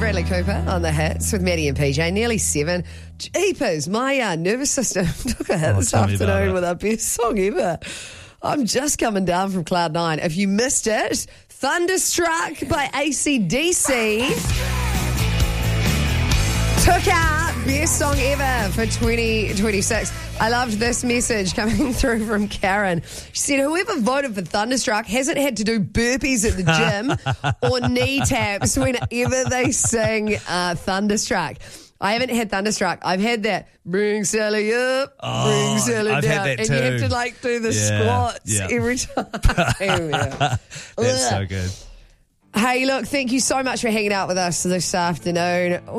Bradley Cooper on the hits with Maddie and PJ. Nearly 7. Jeepers, my nervous system took a hit this afternoon with our best song ever. I'm just coming down from Cloud 9. If you missed it, Thunderstruck by AC/DC took out best song ever for 2026. I loved this message coming through from Karen. She said, whoever voted for Thunderstruck hasn't had to do burpees at the gym or knee taps whenever they sing Thunderstruck. I haven't had Thunderstruck. I've had that bring Sally up, bring Sally I've down. had that and too. you have to do the squats every time. That's so good. Hey, look, thank you so much for hanging out with us this afternoon.